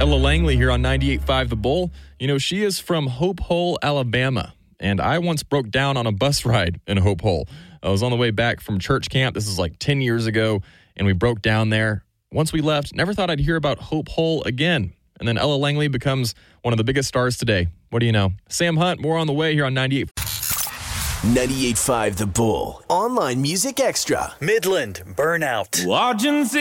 Ella Langley here on 98.5 The Bull. You know, she is from Hope Hole, Alabama, and I once broke down on a bus ride in Hope Hole. I was on the way back from church camp. This is like 10 years ago, and we broke down there. Once we left, never thought I'd hear about Hope Hole again. And then Ella Langley becomes one of the biggest stars today. What do you know? Sam Hunt, more on the way here on 98. 98.5 The Bull. Online Music Extra. Midland Burnout. Watching